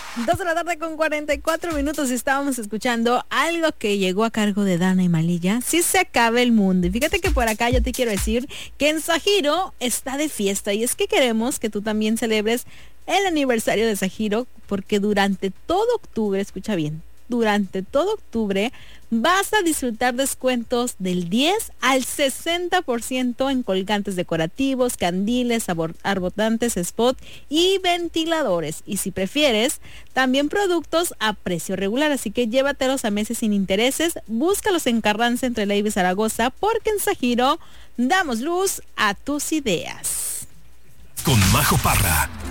2 de la tarde con 44 minutos. Estábamos escuchando algo que llegó a cargo de Dana y Malilla. Sí se acaba el mundo. Y fíjate que por acá yo te quiero decir que en Sajiro está de fiesta. Y es que queremos que tú también celebres el aniversario de Sajiro, porque durante todo octubre, escucha bien, durante todo octubre vas a disfrutar descuentos del 10 al 60% en colgantes decorativos, candiles, arbotantes, spot y ventiladores. Y si prefieres, también productos a precio regular. Así que llévatelos a meses sin intereses. Búscalos en Carranza entre Leiva y Zaragoza, porque en Sajiro damos luz a tus ideas. Con Majo Parra.